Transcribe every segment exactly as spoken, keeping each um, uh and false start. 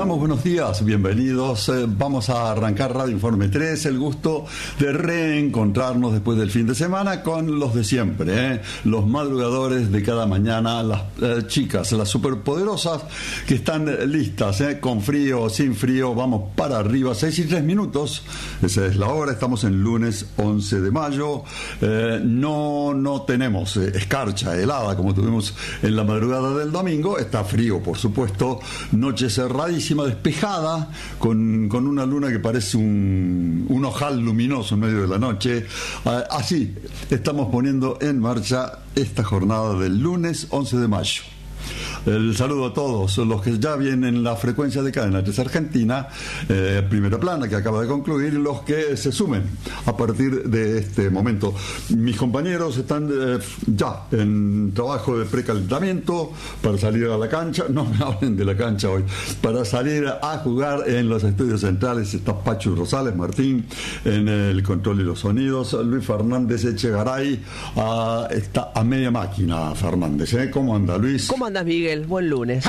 estamos? Buenos días, bienvenidos. Eh, vamos a arrancar Radio Informe tres, el gusto de reencontrarnos después del fin de semana con los de siempre, ¿eh? Los madrugadores de cada mañana, las eh, chicas, las superpoderosas que están listas, ¿eh? Con frío o sin frío, vamos para arriba, seis y tres minutos, esa es la hora, estamos en lunes once de mayo, eh, no, no tenemos eh, escarcha helada como tuvimos en la madrugada del domingo, está frío por supuesto, noche cerradísima, despejada, con, con una luna que parece un, un ojal luminoso en medio de la noche. Uh, así estamos poniendo en marcha esta jornada del lunes once de mayo. El saludo a todos los que ya vienen en la frecuencia de Cadena tres Argentina, eh, primera plana que acaba de concluir, los que se sumen a partir de este momento. Mis compañeros están eh, ya en trabajo de precalentamiento para salir a la cancha, no me hablen de la cancha hoy, para salir a jugar en los estudios centrales. Está Pachu Rosales Martín en el control y los sonidos, Luis Fernández Echegaray a, está a media máquina. Fernández, ¿eh? ¿Cómo anda Luis? ¿Cómo andas, Miguel? Buen lunes.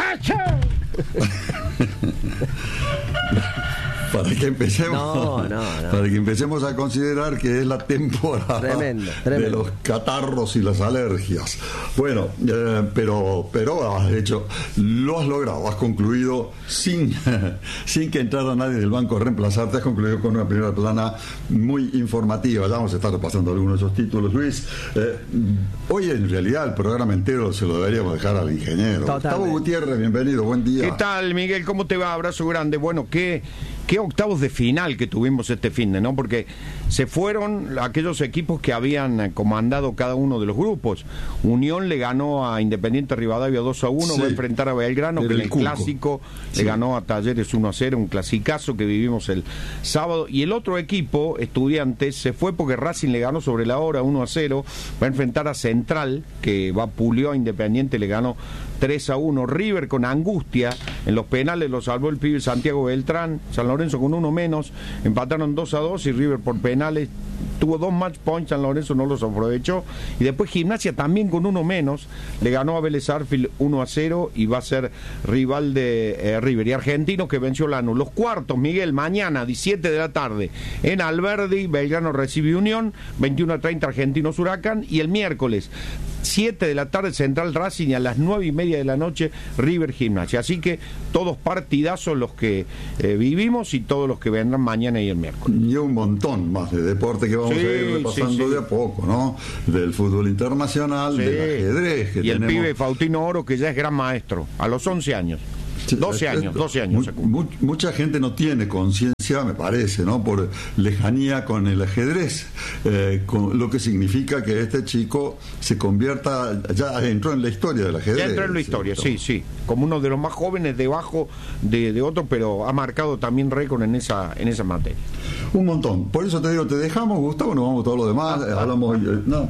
Para que empecemos no, no, no. para que empecemos a considerar que es la temporada tremendo, de tremendo. los catarros y las alergias. Bueno, eh, pero pero has hecho, lo has logrado, has concluido sin sin que entrara nadie del banco a reemplazarte, has concluido con una primera plana muy informativa. Ya vamos a estar repasando algunos de esos títulos, Luis. Eh, hoy en realidad el programa entero se lo deberíamos dejar al ingeniero. Totalmente. Gustavo Gutiérrez, bienvenido, buen día. ¿Qué tal, Miguel? ¿Cómo te va? Abrazo grande. Bueno, qué qué octavos de final que tuvimos este fin de, ¿no? Porque se fueron aquellos equipos que habían comandado cada uno de los grupos. Unión le ganó a Independiente Rivadavia dos a uno, sí. Va a enfrentar a Belgrano, que en el Cuco. Clásico sí. Le ganó a Talleres uno a cero, un clasicazo que vivimos el sábado. Y el otro equipo, Estudiantes, se fue porque Racing le ganó sobre la hora uno a cero, va a enfrentar a Central, que va pulió a Independiente, le ganó tres a uno. River con angustia, en los penales lo salvó el pibe Santiago Beltrán. San Lorenzo con uno menos, empataron dos a dos y River por penales tuvo dos match points, San Lorenzo no los aprovechó, y después Gimnasia también con uno menos le ganó a Vélez Sarsfield uno a cero y va a ser rival de eh, River. Y Argentinos que venció Lanús. Los cuartos, Miguel, mañana diecisiete de la tarde en Alberdi, Belgrano recibe Unión, veintiuno a treinta Argentinos Huracán, y el miércoles siete de la tarde Central Racing, y a las nueve y media de la noche River Gimnasia. Así que todos partidazos los que eh, vivimos y todos los que vendrán mañana y el miércoles. Y un montón más de deporte que vamos sí, a ir repasando sí, sí. de a poco, ¿no? Del fútbol internacional, sí. del ajedrez que y tenemos. El pibe Faustino Oro, que ya es gran maestro, a los once años. doce años, doce años. Mu- mucha gente no tiene conciencia, me parece, ¿no? Por lejanía con el ajedrez, eh, con lo que significa que este chico se convierta, ya entró en la historia del ajedrez. Ya entró en la historia, ¿cierto? sí, sí. Como uno de los más jóvenes debajo de, de otro, pero ha marcado también récord en esa, en esa materia. Un montón. Por eso te digo, te dejamos, Gustavo, nos vamos todo lo demás. Ah, hablamos. Ah. No.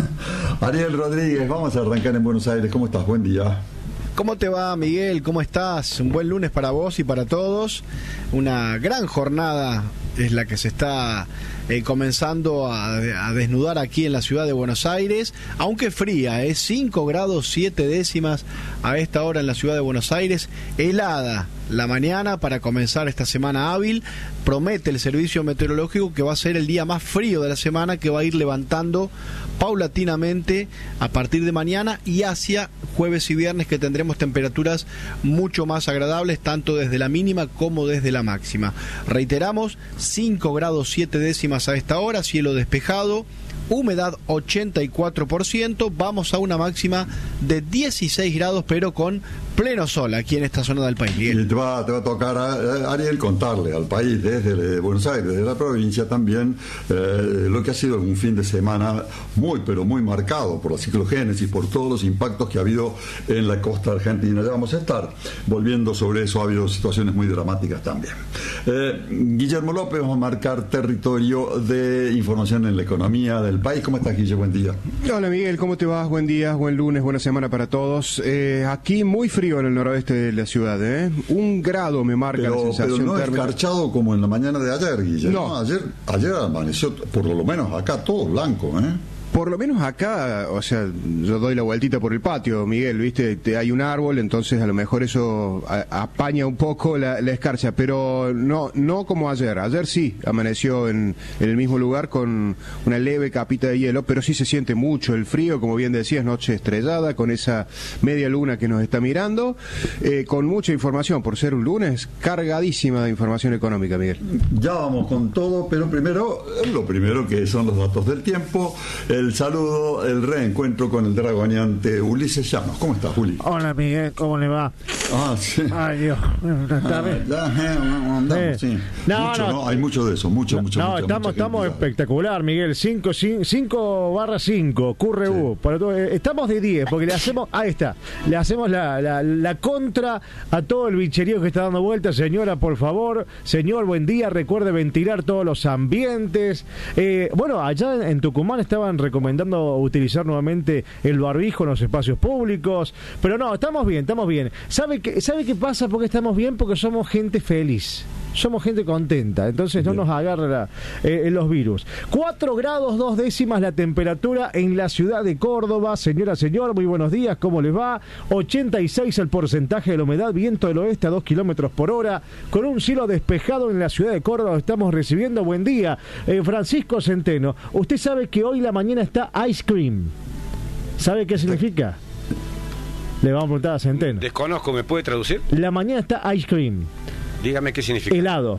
Ariel Rodríguez, vamos a arrancar en Buenos Aires. ¿Cómo estás? Buen día. ¿Cómo te va, Miguel? ¿Cómo estás? Un buen lunes para vos y para todos. Una gran jornada es la que se está eh, comenzando a, a desnudar aquí en la ciudad de Buenos Aires, aunque fría, es ¿eh? cinco grados siete décimas a esta hora en la ciudad de Buenos Aires, helada la mañana para comenzar esta semana hábil. Promete el servicio meteorológico que va a ser el día más frío de la semana, que va a ir levantando paulatinamente a partir de mañana y hacia jueves y viernes, que tendremos temperaturas mucho más agradables, tanto desde la mínima como desde la máxima. Reiteramos, cinco grados siete décimas a esta hora, cielo despejado, humedad ochenta y cuatro por ciento, vamos a una máxima de dieciséis grados, pero con pleno sol aquí en esta zona del país. Miguel. Y te va, te va a tocar, a, a Ariel, contarle al país desde Buenos Aires, desde la provincia también, eh, lo que ha sido un fin de semana muy, pero muy marcado por la ciclogénesis, por todos los impactos que ha habido en la costa argentina. Ya vamos a estar volviendo sobre eso, ha habido situaciones muy dramáticas también. Eh, Guillermo López, vamos a marcar territorio de información en la economía del país. ¿Cómo estás, Guille? Buen día. Hola, Miguel, ¿cómo te vas? Buen día, buen lunes, buena semana para todos. Eh, aquí muy frío en el noroeste de la ciudad, ¿eh? Un grado me marca pero, la sensación pero no térmica. Escarchado como en la mañana de ayer, Guillermo. No. no ayer, ayer amaneció, por lo menos acá, todo blanco, ¿eh? Por lo menos acá, o sea, yo doy la vueltita por el patio, Miguel, ¿viste? Te, hay un árbol, entonces a lo mejor eso a, apaña un poco la, la escarcha, pero no no como ayer. Ayer sí amaneció en, en el mismo lugar con una leve capita de hielo, pero sí se siente mucho el frío, como bien decías, noche estrellada, con esa media luna que nos está mirando, eh, con mucha información, por ser un lunes, cargadísima de información económica, Miguel. Ya vamos con todo, pero primero, lo primero que son los datos del tiempo. El saludo, el reencuentro con el dragoneante Ulises Llanos. ¿Cómo estás, Juli? Hola, Miguel, ¿cómo le va? Ah, sí. Ay, Dios. ¿Está bien? Ah, ya, eh, andamos, Eh. sí. No, Mucho, no. ¿no? Hay mucho de eso, mucho, mucho, No, mucha, estamos, mucha estamos cantidad. espectacular, Miguel. cinco barra cinco, Q R U. Sí. Para todo, eh, estamos de diez, porque le hacemos, ahí está, le hacemos la, la, la contra a todo el bicherío que está dando vuelta. Señora, por favor, señor, buen día. Recuerde ventilar todos los ambientes. Eh, bueno, allá en, en Tucumán estaban recomendando utilizar nuevamente el barbijo en los espacios públicos, pero no, estamos bien, estamos bien. ¿Sabe qué, ¿sabe qué pasa? Porque estamos bien, porque somos gente feliz. Somos gente contenta, entonces no nos agarra la, eh, los virus. cuatro grados dos décimas la temperatura en la ciudad de Córdoba. Señora, señor, muy buenos días, ¿cómo les va? ochenta y seis el porcentaje de la humedad, viento del oeste a dos kilómetros por hora, con un cielo despejado en la ciudad de Córdoba. Estamos recibiendo buen día. Eh, Francisco Centeno, usted sabe que hoy la mañana está ice cream. ¿Sabe qué significa? Le vamos a preguntar a Centeno. Desconozco, ¿me puede traducir? La mañana está ice cream. Dígame qué significa. Helado.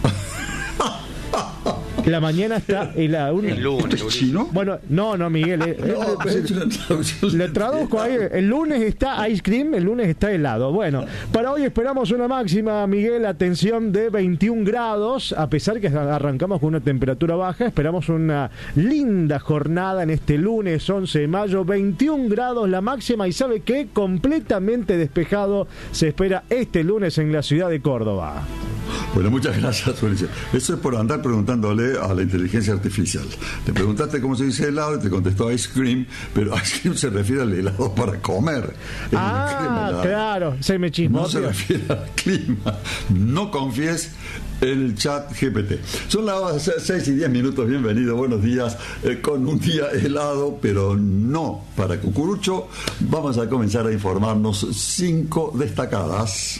La mañana está helado. Un... El lunes. ¿Esto es chino? Bueno, no, no, Miguel. eh, No, eh, pero es una traducción. Le traduzco ahí. El lunes está ice cream, el lunes está helado. Bueno, para hoy esperamos una máxima, Miguel, atención, de veintiún grados. A pesar que arrancamos con una temperatura baja, esperamos una linda jornada en este lunes once de mayo. veintiún grados la máxima, y ¿sabe qué? Completamente despejado se espera este lunes en la ciudad de Córdoba. Bueno, muchas gracias, Ulises. Eso es por andar preguntándole a la inteligencia artificial. Te preguntaste cómo se dice helado y te contestó ice cream, pero ice cream se refiere al helado para comer. El Ah, crema, claro, se me chismó. no se refiere al clima. No confíes el chat G P T. Son las seis y diez minutos, bienvenido, buenos días, eh, con un día helado, pero no para cucurucho. Vamos a comenzar a informarnos cinco destacadas.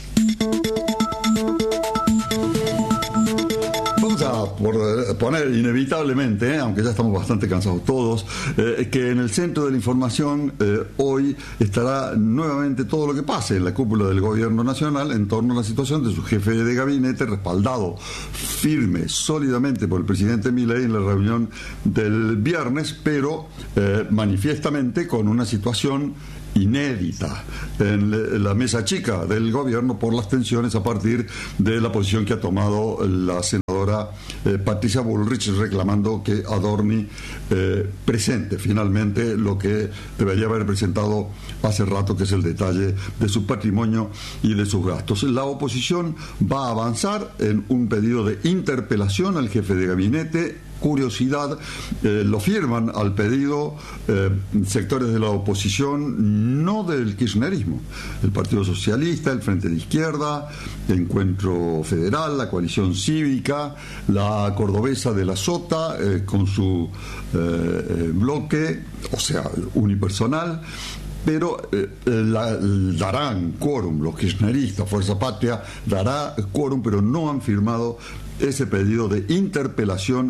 Vamos a por poner inevitablemente, eh, aunque ya estamos bastante cansados todos, eh, que en el centro de la información eh, hoy estará nuevamente todo lo que pase en la cúpula del gobierno nacional en torno a la situación de su jefe de gabinete, respaldado firme, sólidamente por el presidente Milei en la reunión del viernes, pero eh, manifiestamente con una situación inédita en la mesa chica del gobierno por las tensiones a partir de la posición que ha tomado la senadora eh, Patricia Bullrich, reclamando que Adorni eh, presente finalmente lo que debería haber presentado hace rato, que es el detalle de su patrimonio y de sus gastos. La oposición va a avanzar en un pedido de interpelación al jefe de gabinete. Curiosidad, eh, lo firman al pedido eh, sectores de la oposición, no del kirchnerismo, el Partido Socialista, el Frente de Izquierda, el Encuentro Federal, la Coalición Cívica, la cordobesa de la Sota, eh, con su eh, eh, bloque, o sea, unipersonal. Pero eh, la, darán quórum, los kirchneristas, Fuerza Patria, dará quórum, pero no han firmado ese pedido de interpelación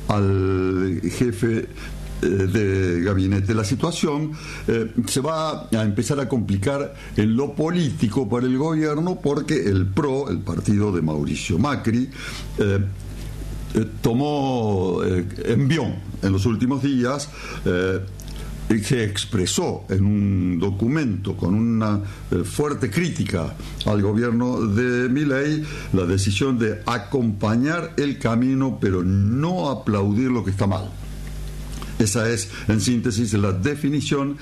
al jefe eh, de gabinete. La situación eh, se va a empezar a complicar en lo político para el gobierno, porque el P R O, el partido de Mauricio Macri, eh, eh, tomó, eh, envió en los últimos días, eh, se expresó en un documento con una eh, fuerte crítica al gobierno de Milei la decisión de acompañar el camino, pero no aplaudir lo que está mal. Esa es, en síntesis, la definición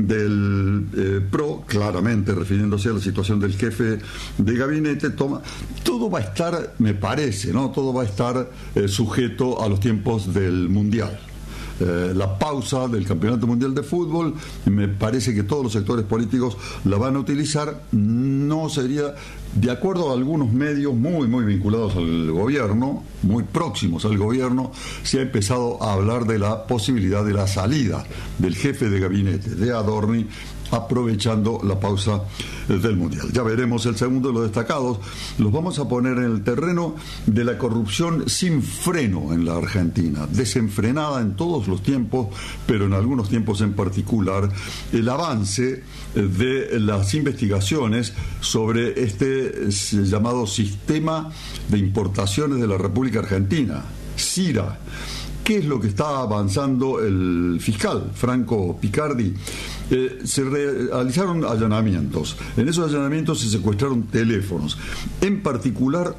del eh, P R O, claramente refiriéndose a la situación del jefe de gabinete. Toma, todo va a estar, me parece, ¿no? Todo va a estar eh, sujeto a los tiempos del Mundial. Eh, la pausa del Campeonato Mundial de Fútbol, me parece que todos los sectores políticos la van a utilizar. No sería De acuerdo a algunos medios muy, muy vinculados al gobierno, muy próximos al gobierno, se ha empezado a hablar de la posibilidad de la salida del jefe de gabinete de Adorni, aprovechando la pausa del Mundial. Ya veremos el segundo de los destacados. Los vamos a poner en el terreno de la corrupción sin freno en la Argentina, desenfrenada en todos los tiempos, pero en algunos tiempos en particular, el avance de las investigaciones sobre este llamado Sistema de Importaciones de la República Argentina, SIRA. ¿Qué es lo que está avanzando el fiscal Franco Picardi? Eh, se realizaron allanamientos. En esos allanamientos se secuestraron teléfonos. En particular,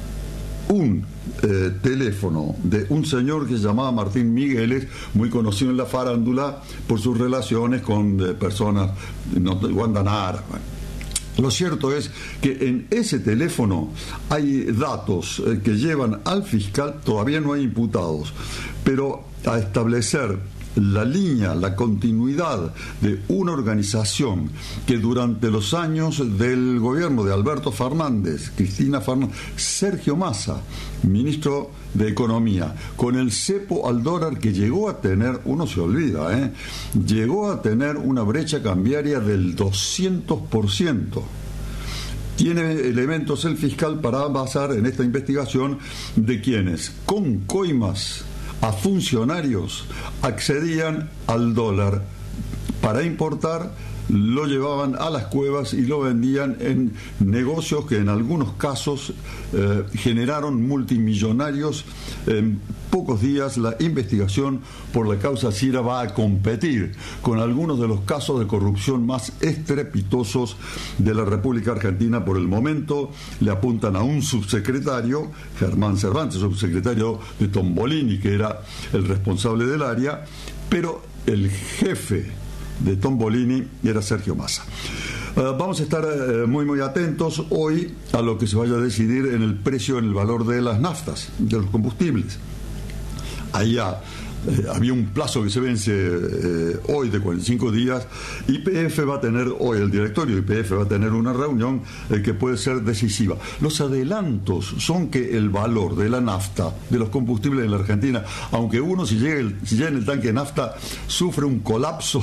un eh, teléfono de un señor que se llamaba Martín Migueles, muy conocido en la farándula por sus relaciones con eh, personas no, Wanda Nara. Bueno. Lo cierto es que en ese teléfono hay datos eh, que llevan al fiscal, todavía no hay imputados, pero a establecer la línea, la continuidad de una organización que durante los años del gobierno de Alberto Fernández, Cristina Fernández, Sergio Massa, ministro de Economía, con el cepo al dólar que llegó a tener, uno se olvida, ¿eh? llegó a tener una brecha cambiaria del doscientos por ciento. Tiene elementos el fiscal para basar en esta investigación de quienes, con coimas a funcionarios, accedían al dólar para importar, lo llevaban a las cuevas y lo vendían en negocios que en algunos casos eh, generaron multimillonarios. En pocos días la investigación por la causa SIRA va a competir con algunos de los casos de corrupción más estrepitosos de la República Argentina. Por el momento le apuntan a un subsecretario, Germán Cervantes, subsecretario de Tombolini, que era el responsable del área, pero el jefe de Tombolini era Sergio Massa. Uh, vamos a estar uh, muy muy atentos hoy a lo que se vaya a decidir en el precio, en el valor de las naftas, de los combustibles. Allá eh, había un plazo que se vence eh, hoy de cuarenta y cinco días. Y P F va a tener hoy, el directorio de Y P F va a tener una reunión eh, que puede ser decisiva. Los adelantos son que el valor de la nafta, de los combustibles en la Argentina, aunque uno si llega, el, si llega en el tanque de nafta sufre un colapso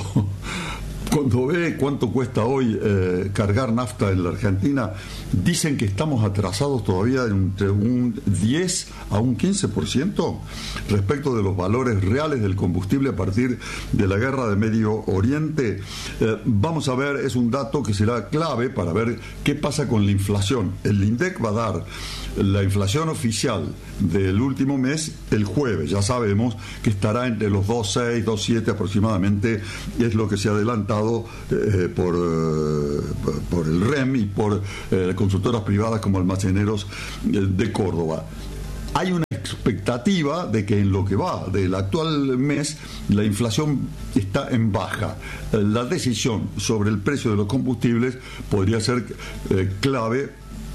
cuando ve cuánto cuesta hoy eh, cargar nafta en la Argentina, dicen que estamos atrasados todavía entre un diez a un quince por ciento respecto de los valores reales del combustible a partir de la guerra de Medio Oriente. Eh, vamos a ver, es un dato que será clave para ver qué pasa con la inflación. El INDEC va a dar la inflación oficial del último mes el jueves. Ya sabemos que estará entre los dos coma seis, dos coma siete aproximadamente, es lo que se ha adelantado eh, por, eh, por el R E M y por eh, consultoras privadas como Almaceneros eh, de Córdoba. Hay una expectativa de que en lo que va del actual mes la inflación está en baja. La decisión sobre el precio de los combustibles podría ser eh, clave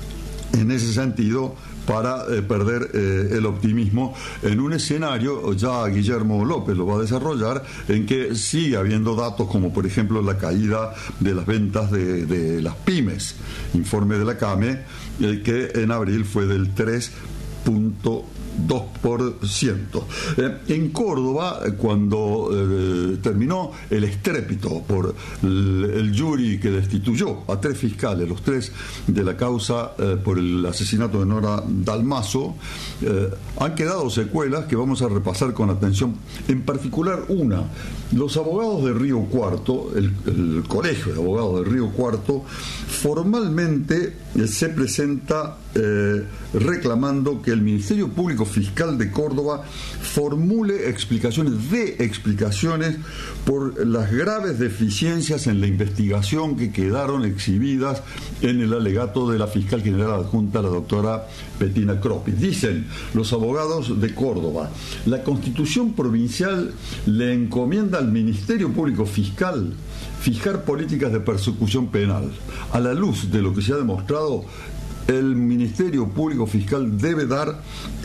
en ese sentido para eh, perder eh, el optimismo en un escenario, ya Guillermo López lo va a desarrollar, en que sigue habiendo datos como por ejemplo la caída de las ventas de, de las pymes. Informe de la CAME eh, que en abril fue del tres punto dos por ciento. Eh, en Córdoba, cuando eh, terminó el estrépito por el, el jury que destituyó a tres fiscales, los tres de la causa eh, por el asesinato de Nora Dalmazo, eh, han quedado secuelas que vamos a repasar con atención. En particular una, los abogados de Río Cuarto, el, el colegio de abogados de Río Cuarto, formalmente eh, se presenta eh, reclamando que el Ministerio Público Fiscal de Córdoba formule explicaciones de explicaciones por las graves deficiencias en la investigación que quedaron exhibidas en el alegato de la fiscal general adjunta, la doctora Bettina Croppi. Dicen los abogados de Córdoba, la Constitución provincial le encomienda al Ministerio Público Fiscal fijar políticas de persecución penal. A la luz de lo que se ha demostrado, el Ministerio Público Fiscal debe dar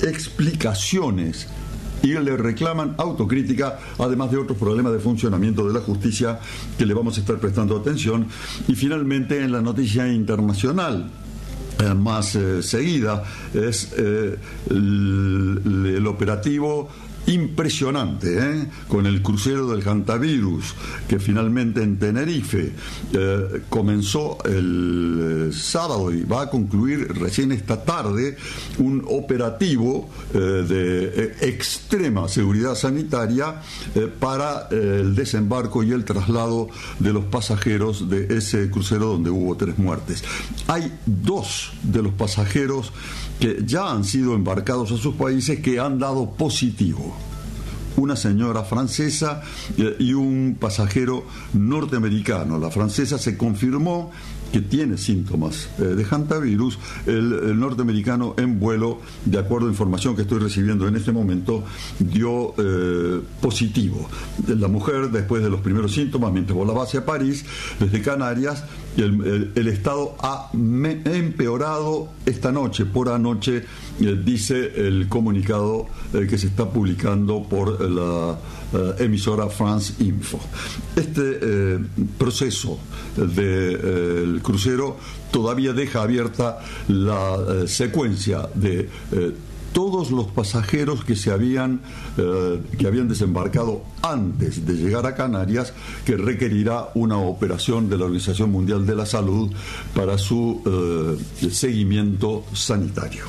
explicaciones y le reclaman autocrítica, además de otros problemas de funcionamiento de la justicia que le vamos a estar prestando atención. Y finalmente, en la noticia internacional, eh, más eh, seguida, es eh, el, el operativo impresionante, ¿eh? con el crucero del Hantavirus, que finalmente en Tenerife eh, comenzó el eh, sábado y va a concluir recién esta tarde un operativo eh, de eh, extrema seguridad sanitaria eh, para eh, el desembarco y el traslado de los pasajeros de ese crucero donde hubo tres muertes. Hay dos de los pasajeros que ya han sido embarcados a sus países que han dado positivo. Una señora francesa eh, y un pasajero norteamericano. La francesa se confirmó que tiene síntomas eh, de hantavirus. El, el norteamericano en vuelo, de acuerdo a información que estoy recibiendo en este momento, dio eh, positivo. La mujer, después de los primeros síntomas, mientras volaba hacia París, desde Canarias, el, el, el estado ha me, empeorado esta noche, por anoche, eh, dice el comunicado eh, que se está publicando por la eh, emisora France Info. Este eh, proceso del de, eh, crucero todavía deja abierta la eh, secuencia de eh, todos los pasajeros que se habían eh, que habían desembarcado antes de llegar a Canarias, que requerirá una operación de la Organización Mundial de la Salud para su eh, seguimiento sanitario.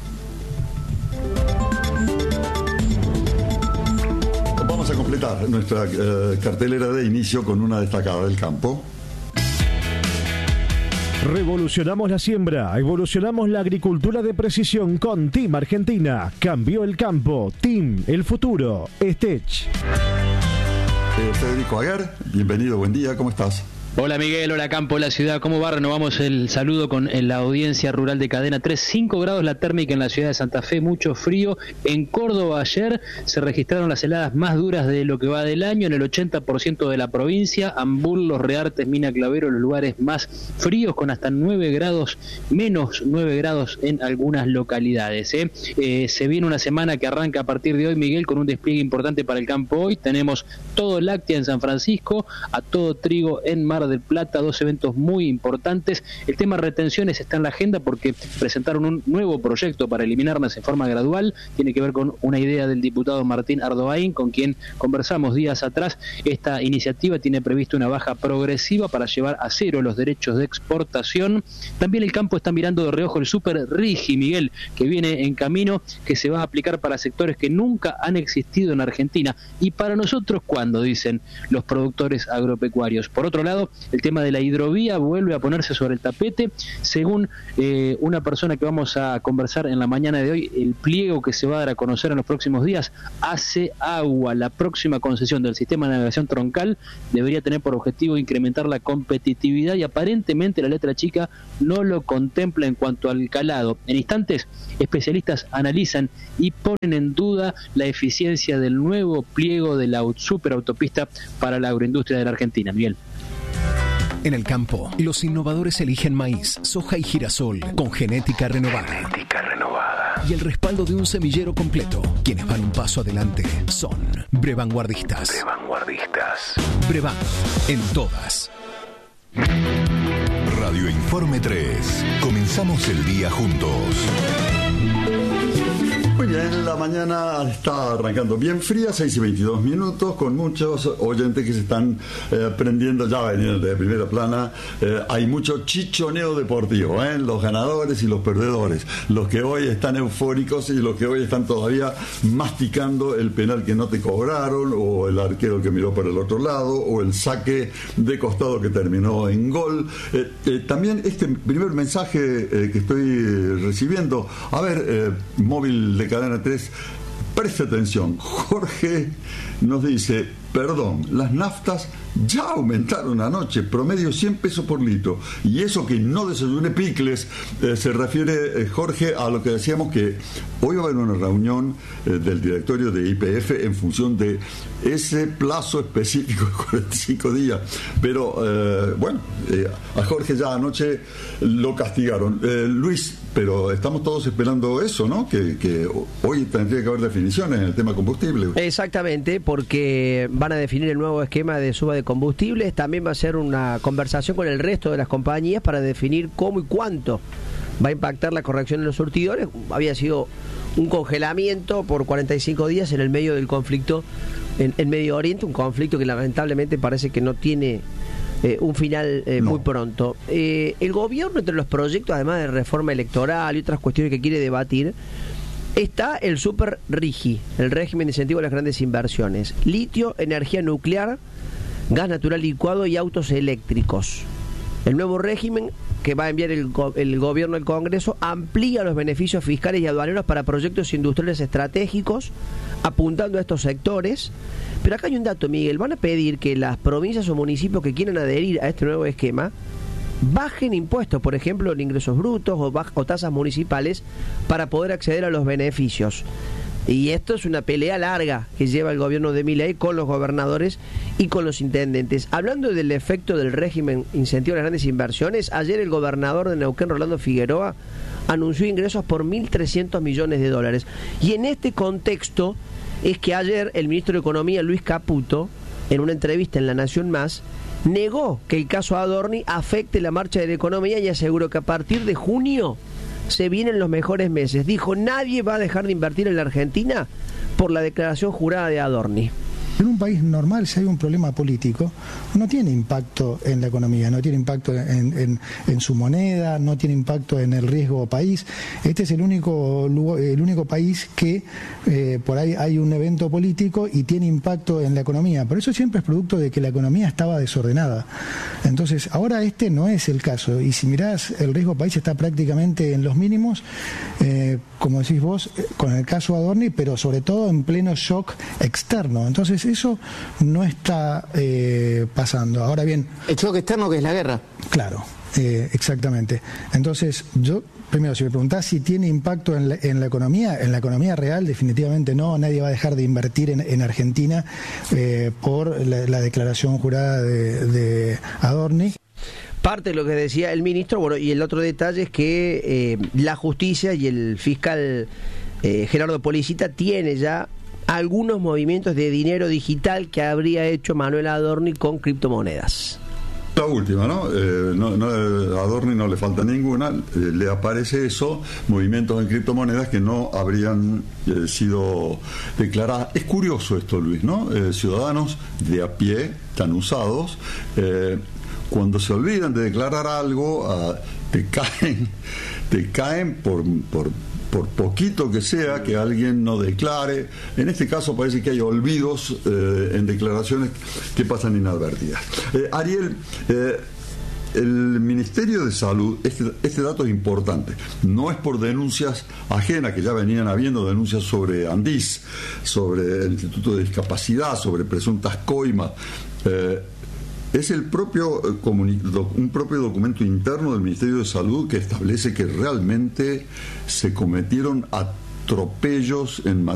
Vamos a completar nuestra eh, cartelera de inicio con una destacada del campo. Revolucionamos la siembra, evolucionamos la agricultura de precisión con Team Argentina. Cambió el campo, Team, el futuro, Stech. Eh, Federico Aguer, bienvenido, buen día, ¿cómo estás? Hola Miguel, hola Campo, la ciudad, ¿cómo va? Renovamos el saludo con la audiencia rural de Cadena tres, cinco grados la térmica en la ciudad de Santa Fe, mucho frío. En Córdoba ayer se registraron las heladas más duras de lo que va del año en el ochenta por ciento de la provincia. Ambul, Los Reartes, Mina Clavero, los lugares más fríos con hasta nueve grados, menos nueve grados en algunas localidades. ¿eh? Eh, se viene una semana que arranca a partir de hoy, Miguel, con un despliegue importante para el campo hoy. Tenemos todo láctea en San Francisco, a todo trigo en Mar del Plata, dos eventos muy importantes. El tema retenciones está en la agenda porque presentaron un nuevo proyecto para eliminarlas en forma gradual. Tiene que ver con una idea del diputado Martín Ardoain, con quien conversamos días atrás. Esta iniciativa tiene previsto una baja progresiva para llevar a cero los derechos de exportación. También el campo está mirando de reojo el Super Rigi, Miguel, que viene en camino, que se va a aplicar para sectores que nunca han existido en Argentina. Y para nosotros, ¿cuándo? Dicen los productores agropecuarios. Por otro lado, el tema de la hidrovía vuelve a ponerse sobre el tapete. Según eh, una persona que vamos a conversar en la mañana de hoy, el pliego que se va a dar a conocer en los próximos días hace agua. La próxima concesión del sistema de navegación troncal debería tener por objetivo incrementar la competitividad y aparentemente la letra chica no lo contempla en cuanto al calado. En instantes, especialistas analizan y ponen en duda la eficiencia del nuevo pliego de la superautopista para la agroindustria de la Argentina. Miguel. En el campo, los innovadores eligen maíz, soja y girasol con genética renovada. Genética renovada. Y el respaldo de un semillero completo. Quienes van un paso adelante son Brevanguardistas. Brevanguardistas. Brevan, en todas. Radio Informe tres. Comenzamos el día juntos. Muy bien, la mañana está arrancando bien fría, seis y veintidós minutos, con muchos oyentes que se están eh, prendiendo, ya venían de primera plana. Eh, hay mucho chichoneo deportivo, ¿eh? Los ganadores y los perdedores, los que hoy están eufóricos y los que hoy están todavía masticando el penal que no te cobraron, o el arquero que miró para el otro lado, o el saque de costado que terminó en gol. Eh, eh, también este primer mensaje eh, que estoy recibiendo, a ver, eh, móvil de Cadena tres, preste atención. Jorge nos dice: perdón, las naftas ya aumentaron anoche, promedio cien pesos por litro. Y eso que no desayuné picles, eh, se refiere, eh, Jorge, a lo que decíamos, que hoy va a haber una reunión eh, del directorio de Y P F en función de ese plazo específico de cuarenta y cinco días. Pero, eh, bueno, eh, a Jorge ya anoche lo castigaron. Eh, Luis, pero estamos todos esperando eso, ¿no? Que, que hoy tendría que haber definiciones en el tema combustible. Exactamente, porque van a definir el nuevo esquema de suba de combustibles. También va a ser una conversación con el resto de las compañías para definir cómo y cuánto va a impactar la corrección en los surtidores. Había sido un congelamiento por cuarenta y cinco días en el medio del conflicto en, en Medio Oriente, un conflicto que lamentablemente parece que no tiene eh, un final eh, no. muy pronto. Eh, el gobierno, entre los proyectos, además de reforma electoral y otras cuestiones que quiere debatir, está el Super RIGI, el régimen de incentivo a las grandes inversiones: litio, energía nuclear, gas natural licuado y autos eléctricos. El nuevo régimen que va a enviar el, go el gobierno al Congreso amplía los beneficios fiscales y aduaneros para proyectos industriales estratégicos, apuntando a estos sectores. Pero acá hay un dato, Miguel: van a pedir que las provincias o municipios que quieran adherir a este nuevo esquema bajen impuestos, por ejemplo, en ingresos brutos o, o tasas municipales, para poder acceder a los beneficios. Y esto es una pelea larga que lleva el gobierno de Milei con los gobernadores y con los intendentes. Hablando del efecto del régimen incentivo a las grandes inversiones, ayer el gobernador de Neuquén, Rolando Figueroa, anunció ingresos por mil trescientos millones de dólares. Y en este contexto es que ayer el ministro de Economía, Luis Caputo, en una entrevista en La Nación Más, negó que el caso Adorni afecte la marcha de la economía y aseguró que a partir de junio se vienen los mejores meses. Dijo: nadie va a dejar de invertir en la Argentina por la declaración jurada de Adorni. En un país normal, si hay un problema político, no tiene impacto en la economía, no tiene impacto en, en, en su moneda, no tiene impacto en el riesgo país. Este es el único, el único país que eh, por ahí hay un evento político y tiene impacto en la economía. Pero eso siempre es producto de que la economía estaba desordenada. Entonces, ahora este no es el caso. Y si mirás, el riesgo país está prácticamente en los mínimos, eh, como decís vos, con el caso Adorni, pero sobre todo en pleno shock externo. Entonces, eso no está eh, pasando. Ahora bien... El shock externo, que es la guerra. Claro, eh, exactamente. Entonces, yo, primero, si me preguntás si tiene impacto en la, en la economía, en la economía real, definitivamente no. Nadie va a dejar de invertir en, en Argentina eh, por la, la declaración jurada de, de Adorni. Parte de lo que decía el ministro. Bueno, y el otro detalle es que eh, la justicia y el fiscal eh, Gerardo Policita tiene ya algunos movimientos de dinero digital que habría hecho Manuel Adorni con criptomonedas. La última, ¿no? Eh, no, no a Adorni no le falta ninguna, eh, le aparece eso, movimientos en criptomonedas que no habrían eh, sido declaradas. Es curioso esto, Luis, ¿no? Eh, ciudadanos de a pie, tan usados, eh, cuando se olvidan de declarar algo, uh, te caen, te caen por... por por poquito que sea que alguien no declare. En este caso parece que hay olvidos eh, en declaraciones que pasan inadvertidas. Eh, Ariel, eh, el Ministerio de Salud, este, este dato es importante, no es por denuncias ajenas, que ya venían habiendo denuncias sobre Andís, sobre el Instituto de Discapacidad, sobre presuntas coimas. Eh, Es el propio un propio documento interno del Ministerio de Salud que establece que realmente se cometieron atropellos en